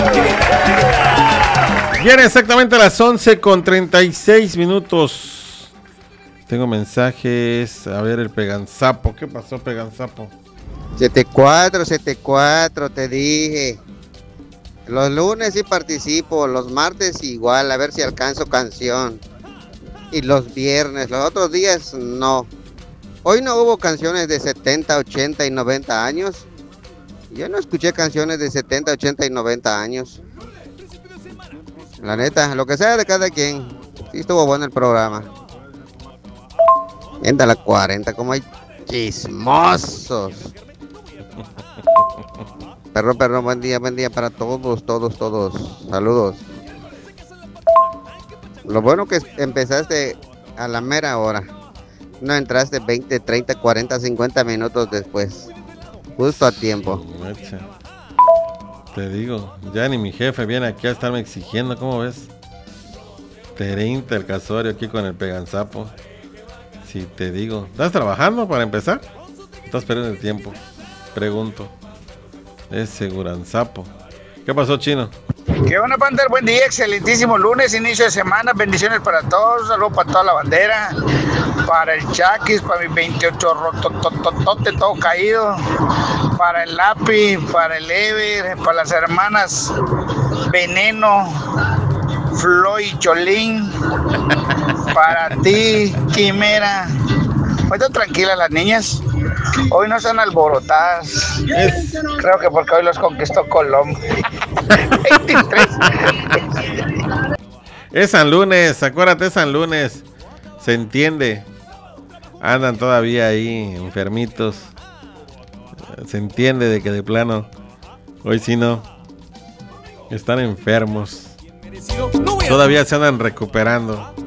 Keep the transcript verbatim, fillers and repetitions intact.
Bien, exactamente a las once con treinta y seis minutos. Tengo mensajes. A ver, el Peganzapo. ¿Qué pasó, Peganzapo? setenta y cuatro, setenta y cuatro, te dije. Los lunes sí participo, los martes igual, a ver si alcanzo canción. Y los viernes, los otros días no. Hoy no hubo canciones de setenta, ochenta y noventa años. Yo no escuché canciones de setenta, ochenta y noventa años. La neta, lo que sea de cada quien. Sí estuvo bueno el programa. Entra a la cuarenta, como hay chismosos. Perro, perro, buen día, buen día para todos, todos, todos. Saludos. Lo bueno que empezaste a la mera hora. No entraste veinte, treinta, cuarenta, cincuenta minutos después. Justo a tiempo. Te digo, ya ni mi jefe viene aquí a estarme exigiendo, ¿cómo ves? treinta el casuario aquí con el Peganzapo. Si te digo, ¿estás trabajando para empezar? ¿Estás perdiendo el tiempo? Pregunto. Es seguranzapo. ¿Qué pasó, Chino? ¿Qué onda, Panther? Buen día, excelentísimo lunes, inicio de semana, bendiciones para todos, saludos para toda la bandera, para el Chaquis, para mi veintiocho rotototote todo caído, para el Lápiz, para el Ever, para las hermanas Veneno, Flo y Cholín, para ti, Quimera. Hoy están tranquilas las niñas, hoy no están alborotadas, creo que porque hoy los conquistó Colón. veintitrés. Es San Lunes, acuérdate, es San Lunes. Se entiende. Andan todavía ahí enfermitos. Se entiende de que de plano hoy sí no. Están enfermos. Todavía se andan recuperando.